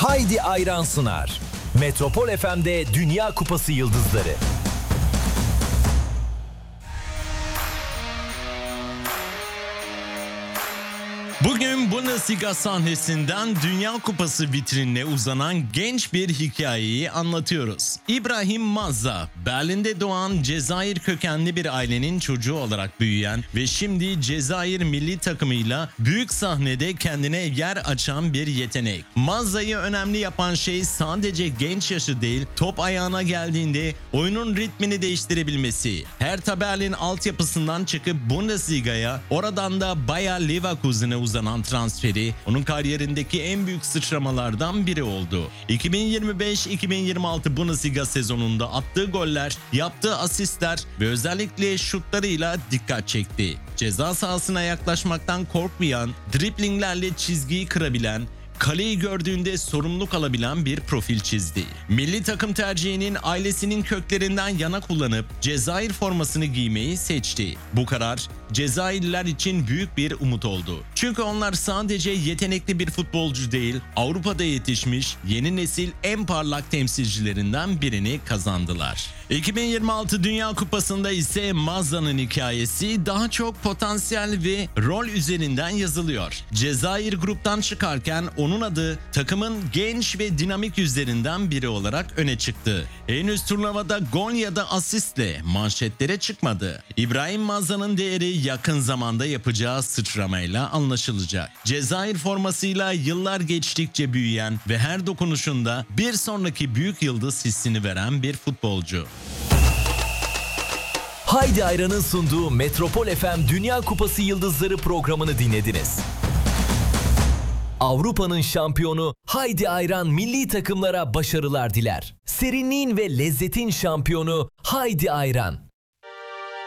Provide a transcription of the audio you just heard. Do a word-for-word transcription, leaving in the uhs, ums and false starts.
Haydi Ayran sunar. Metropol F M'de Dünya Kupası Yıldızları. Bugün Bundesliga sahnesinden Dünya Kupası vitrinine uzanan genç bir hikayeyi anlatıyoruz. İbrahim Mazza, Berlin'de doğan Cezayir kökenli bir ailenin çocuğu olarak büyüyen ve şimdi Cezayir milli takımıyla büyük sahnede kendine yer açan bir yetenek. Mazza'yı önemli yapan şey sadece genç yaşı değil, top ayağına geldiğinde oyunun ritmini değiştirebilmesi. Hertha Berlin altyapısından çıkıp Bundesliga'ya, oradan da Bayer Leverkusen'e uzanan transferi onun kariyerindeki en büyük sıçramalardan biri oldu. iki bin yirmi beş iki bin yirmi altı Bundesliga sezonunda attığı goller, yaptığı asistler ve özellikle şutlarıyla dikkat çekti. Ceza sahasına yaklaşmaktan korkmayan, driblinglerle çizgiyi kırabilen, kaleyi gördüğünde sorumluluk alabilen bir profil çizdi. Milli takım tercihinin ailesinin köklerinden yana kullanıp Cezayir formasını giymeyi seçti. Bu karar Cezayirliler için büyük bir umut oldu. Çünkü onlar sadece yetenekli bir futbolcu değil, Avrupa'da yetişmiş yeni nesil en parlak temsilcilerinden birini kazandılar. iki bin yirmi altı Dünya Kupası'nda ise Mazza'nın hikayesi daha çok potansiyel ve rol üzerinden yazılıyor. Cezayir gruptan çıkarken onun adı takımın genç ve dinamik yüzlerinden biri olarak öne çıktı. Henüz turnuvada gol ya da asistle manşetlere çıkmadı. İbrahim Mazza'nın değeri yakın zamanda yapacağı sıçramayla anlaşılacak. Cezayir formasıyla yıllar geçtikçe büyüyen ve her dokunuşunda bir sonraki büyük yıldız hissini veren bir futbolcu. Haydi Ayran'ın sunduğu Metropol F M Dünya Kupası Yıldızları programını dinlediniz. Avrupa'nın şampiyonu Haydi Ayran milli takımlara başarılar diler. Serinliğin ve lezzetin şampiyonu Haydi Ayran.